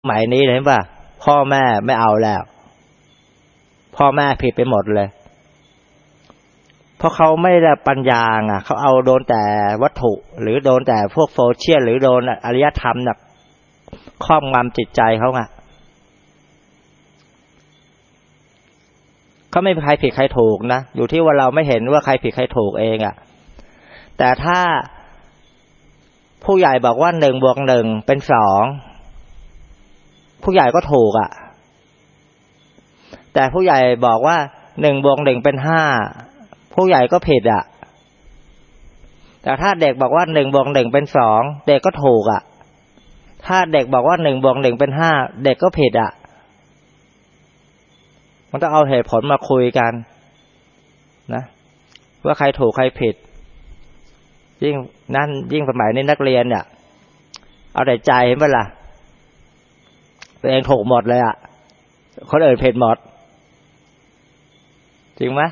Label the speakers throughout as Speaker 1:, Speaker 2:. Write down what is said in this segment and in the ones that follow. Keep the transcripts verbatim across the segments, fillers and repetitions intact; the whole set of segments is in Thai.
Speaker 1: สมัยนี้เห็นป่ะพ่อแม่ไม่เอาแล้วพ่อแม่ผิดไปหมดเลยเพราะเขาไม่ได้ปัญญาอ่ะเขาเอาโดนแต่วัตถุหรือโดนแต่พวกโซเชียลหรือโดนอารยธรรมน่ะครอบงำจิตใจเขาไงเขาไม่มีใครผิดใครถูกนะอยู่ที่ว่าเราไม่เห็นว่าใครผิดใครถูกเองอ่ะแต่ถ้าผู้ใหญ่บอกว่าหนึ่งบวกหนึ่งเป็นสองผู้ใหญ่ก็ถูกอ่ะแต่ผู้ใหญ่บอกว่าหนึ่งบวกหนึ่งเป็นห้าผู้ใหญ่ก็ผิดอ่ะแต่ถ้าเด็กบอกว่าหนึ่งบวกหนึ่งเป็นสองเด็กก็ถูกอ่ะถ้าเด็กบอกว่าหนึ่งบวกหนึ่งเป็นห้าเด็กก็ผิดอ่ะมันต้องเอาเหตุผลมาคุยกันนะว่าใครถูกใครผิดยิ่งนั่นยิ่งสมัยนี้นักเรียนเนี่ยเอาแต่ใจเห็นป่ะล่ะตัวเองถูกหมดเลยอ่ะคนอื่นผิดหมดจริงไหม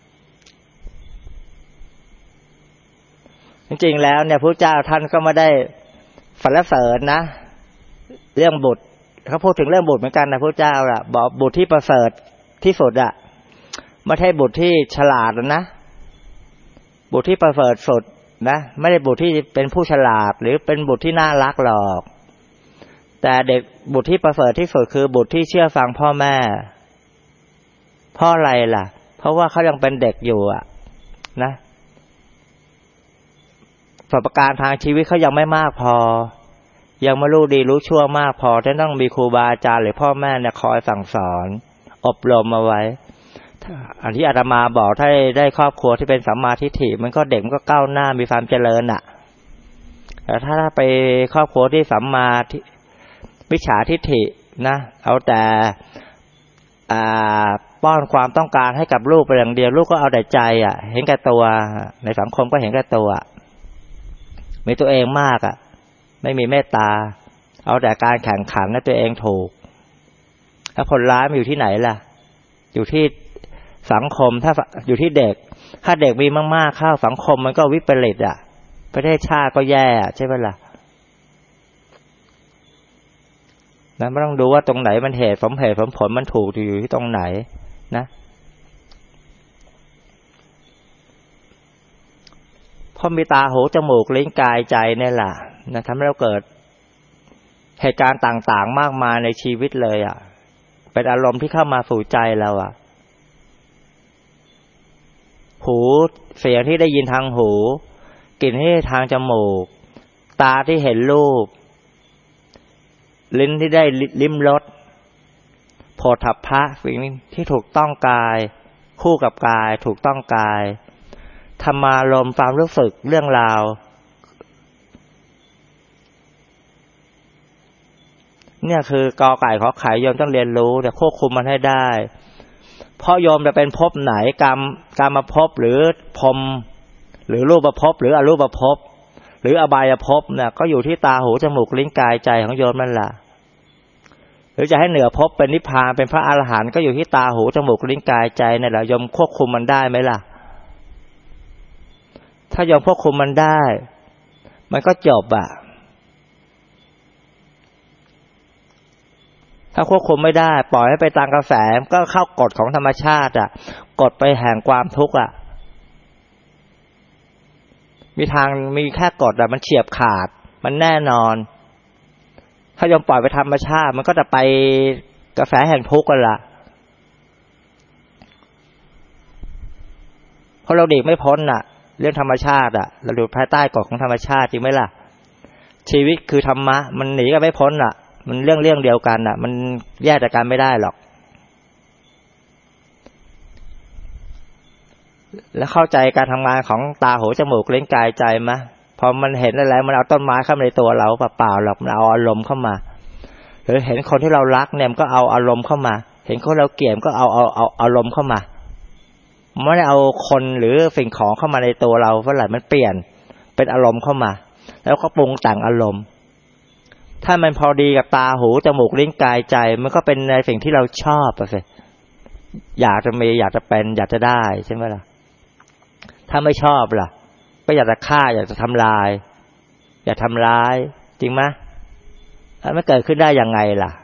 Speaker 1: จริงๆแล้วเนี่ยพระเจ้าท่านก็ไม่ได้สรรเสริญนะเรื่องบุตรเขาพูดถึงเรื่องบุตรเหมือนกันนะพระเจ้าล่ะบอกบุตรที่ประเสริฐที่สุดอ่ะไม่ใช่บุตรที่ฉลาดนะบุตรที่ประเสริฐสุดนะไม่ได้บุตรที่เป็นผู้ฉลาดหรือเป็นบุตรที่น่ารักหรอกแต่เด็กบุตรที่ประเสริฐที่สุดคือบุตรที่เชื่อฟังพ่อแม่เพราะอะไรล่ะเพราะว่าเขายังเป็นเด็กอยู่อ่ะนะประสบการณ์ทางชีวิตเขายังไม่มากพอยังไม่รู้ดีรู้ชั่วมากพอที่ต้องมีครูบาอาจารย์หรือพ่อแม่เนี่ยคอยสั่งสอนอบรมเอาไว้อันที่อาตมาบอกถ้าได้ครอบครัวที่เป็นสัมมาทิฏฐิมันก็เด็กมันก็ก้าวหน้ามีความเจริญอ่ะแต่ถ้าไปครอบครัวที่สัมมาวิชชาทิฏฐินะเอาแต่อ่าป้อนความต้องการให้กับลูกไปอย่างเดียวลูกก็เอาแต่ใจอ่ะเห็นแก่ตัวในสังคมก็เห็นแก่ตัวมีตัวเองมากอ่ะไม่มีเมตตาเอาแต่การแข่งขันให้ตัวเองถูกแล้วผลร้ายมันอยู่ที่ไหนล่ะอยู่ที่สังคมถ้าอยู่ที่เด็กถ้าเด็กมีมากๆเข้าสังคมมันก็วิปริตอ่ะประเทศชาติก็แย่ใช่ไหมล่ะนะไม่ต้องดูว่าตรงไหนมันเหตุสมเหตุสมผลมันถูกอยู่ที่ตรงไหนนะพอมีตาหูจมูกลิ้นกายใจเนี่ยแหละนะทำให้เราเกิดเหตุการณ์ต่างๆมากมายในชีวิตเลยอ่ะเป็นอารมณ์ที่เข้ามาสู่ใจเราอ่ะหูเสียงที่ได้ยินทางหูกลิ่นที่ทางจมูกตาที่เห็นรูปลิ้นที่ได้ลิ้มรสโผฏฐัพพะสิ่งที่ถูกต้องกายคู่กับกายถูกต้องกายธรรมารมณ์ความรู้สึกเรื่องราวเนี่ยคือกอไก่ขอไข่โยมต้องเรียนรู้แต่ควบคุมมันให้ได้เพราะโยมจะเป็นภพไหนกรรมกรรมภพหรือพรหมหรือรูปภพหรืออรูปภพหรืออบายภพเนี่ยก็อยู่ที่ตาหูจมูกลิ้นกายใจของโยมนั่นแหละหรือจะให้เหนือภพเป็นนิพพานเป็นพระอรหันต์ก็อยู่ที่ตาหูจมูกลิ้นกายใจนั่นแหละโยมควบคุมมันได้ไหมล่ะถ้าโยมควบคุมมันได้มันก็จบอ่ะถ้าควบคุมไม่ได้ปล่อยให้ไปตามกระแสก็เข้ากฎของธรรมชาติอ่ะกฎไปแห่งความทุกข์อ่ะมีทางมีแค่กฎอ่ะมันเฉียบขาดมันแน่นอนถ้ายอมปล่อยไปธรรมชาติมันก็จะไปกระแสแห่งทุกข์กันละเพราะเราหลีกไม่พ้นอ่ะเรื่องธรรมชาติอ่ะเราอยู่ภายใต้กฎของธรรมชาติจริงไหมล่ะชีวิตคือธรรมะมันหนีกันไม่พ้นอ่ะมันเรื่องเรื่องเดียวกันอ่ะมันแยกจากกันไม่ได้หรอกแล้วเข้าใจการทำงานของตาหูจมูกลิ้นกายใจมั้ยพอมันเห็นอะไรมันเอาต้นไม้เข้ามาในตัวเราเปล่าๆหรอกมันเอาอารมณ์เข้ามาหรือเห็นคนที่เรารักเนี่ยมันก็เอาอารมณ์เข้ามาเห็นคนเราเกลียดก็เอาเอาเอาอารมณ์เข้ามาไม่ได้เอาคนหรือสิ่งของเข้ามาในตัวเราเพราะอะไรมันเปลี่ยนเป็นอารมณ์เข้ามาแล้วก็ปรุงแต่งอารมณ์ถ้ามันพอดีกับตาหูจมูกลิ้นกายใจมันก็เป็นในสิ่งที่เราชอบอ่ะสิอยากจะมีอยากจะเป็นอยากจะได้ใช่ไหมล่ะถ้าไม่ชอบล่ะก็อยากจะฆ่าอยากจะทำลายอยากทำร้ายจริงไหมแล้วมันเกิดขึ้นได้ยังไงล่ะ